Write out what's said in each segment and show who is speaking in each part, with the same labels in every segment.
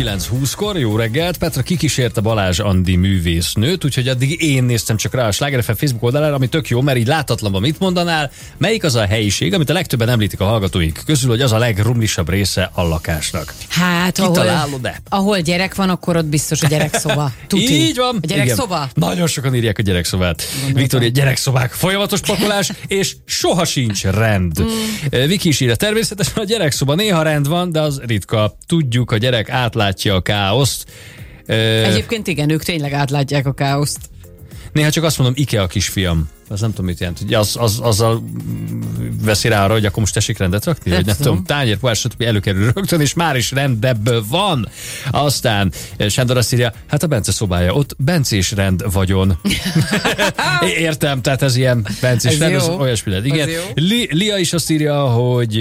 Speaker 1: 9:20-kor, jó reggelt. Petra kikísérte Balázs Andi művésznőt, úgyhogy addig én néztem csak rá a Sláger FM Facebook oldalára, ami tök jó, mert így láthatlanban mit mondanál. Melyik az a helyiség, amit a legtöbben említik a hallgatóink közül, hogy az a legrumlisabb része a lakásnak?
Speaker 2: Hát, ahol gyerek van, akkor ott biztos a gyerekszoba. Tuti.
Speaker 1: Így van.
Speaker 2: A gyerekszoba?
Speaker 1: Nagyon sokan írják a gyerekszobát. Viktória, gyerekszobák, folyamatos pakolás, és soha sincs rend. Viki is írja, természetesen a gyerekszoba néha rend van, de az ritka. Tudjuk, a gyerek átlátja a káoszt.
Speaker 2: Egyébként igen, ők tényleg átlátják a káoszt.
Speaker 1: Néha csak azt mondom, IKEA kisfiam. Az nem tudom, mit jelent. Ugye azzal veszi rá arra, hogy akkor most tessék rendet rakni? Nem tudom, tányér, pohár, stb. Előkerül rögtön, és már is rendebből van. Aztán Sándor azt írja, hát a Bence szobája, ott bencés rend vagyon. Értem, tehát ez ilyen bencés rend, az olyasmi lett. Igen. Lia is azt írja, hogy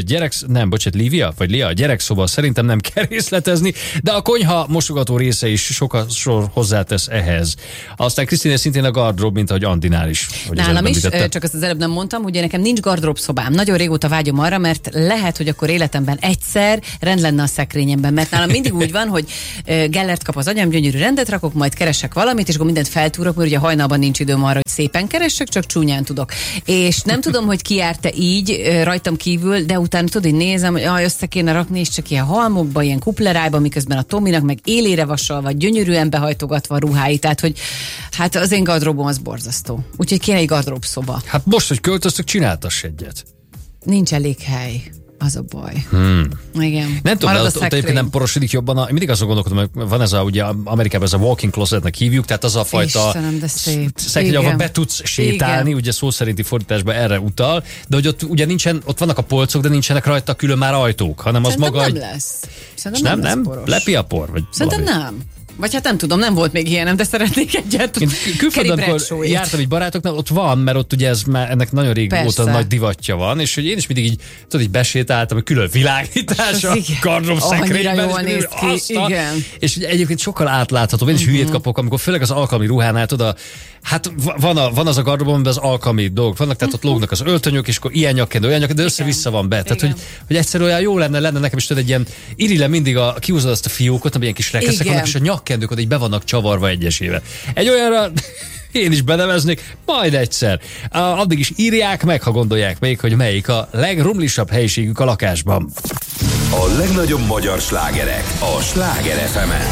Speaker 1: Lívia, vagy Lia, gyerekszoba szerintem nem kell részletezni, de a konyha mosogató része is sokkal hozzátesz ehhez. Aztán Krisztina szintén a gardrób, mint ahogy Andinál is.
Speaker 2: Nálam is, csak azt az előbb nem mondtam, hogy nekem nincs gardrób szobám. Nagyon régóta vágyom arra, mert lehet, hogy akkor életemben egyszer rend lenne a szekrényemben, mert nálam mindig úgy van, hogy Gellert kap az agyam, gyönyörű rendet rakok, majd keresek valamit, és akkor mindent feltúrok, mert ugye hajnalban nincs időm arra, hogy szépen keressek, csak csúnyán tudok. És nem tudom, hogy ki járt-e így rajtam kívül, de utána tudod, hogy nézem, hogy össze kéne rakni, és csak ilyen halmokba, ilyen kuplerájba, miközben a Tominak meg élére vasalva, gyönyörűen behajtogatva a ruhái, tehát hogy hát az én gardróbom az borzasztó. Úgyhogy kéne egy gardróbszoba.
Speaker 1: Hát most, hogy költöztök, csináltass egyet.
Speaker 2: Nincs elég hely. Az a baj. Igen.
Speaker 1: Nem tudom, ott egyébként nem porosodik jobban. Én mindig azon gondolkodom, hogy van ez ugye Amerikában ez a walk-in closetnek hívjuk, tehát az a fajta szekrény, ahol be tudsz sétálni, igen. Ugye szó szerinti fordításban erre utal, de hogy ott ugye ott vannak a polcok, de nincsenek rajta külön már ajtók, hanem az maga
Speaker 2: nem lesz. Szerintem nem
Speaker 1: lesz lepi a por? Vagy
Speaker 2: szerintem valami. Nem. Vagy hát nem tudom, nem volt még ilyenem, de szeretnék egyet.
Speaker 1: Külföldön, amikor jártam így barátoknál, ott van, mert ott ugye ennek nagyon régóta nagy divatja van, és hogy én is mindig így besétáltam, hogy külön világítás a gardrób szekrényben.
Speaker 2: Jól néz ki, igen.
Speaker 1: És ugye egyébként sokkal átláthatóbb. Én is hülyét kapok, amikor főleg az alkalmi ruhánál oda, hát van az a gardróbom, amiben az alkalmi dolgok vannak, tehát ott lógnak az öltönyök, és akkor ilyen nyakkendő, olyan nyakkendő, de össze-vissza van be. Tehát, hogy egyszerűen olyan jó lenne nekem is tudod egy ilyen irigylem mindig kihúzod azt a fiókot, ami ilyen kis rekeszek vannak, és a nyakkendők ott így be vannak csavarva egyesével. Egy olyanra én is beneveznék, majd egyszer. Addig is írják meg, ha gondolják még, hogy melyik a legrumlisabb helyiségük a lakásban.
Speaker 3: A legnagyobb magyar slágerek a Sláger FM-en.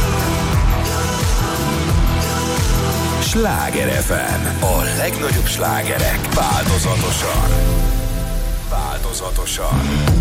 Speaker 3: Sláger FM. A legnagyobb slágerek változatosan.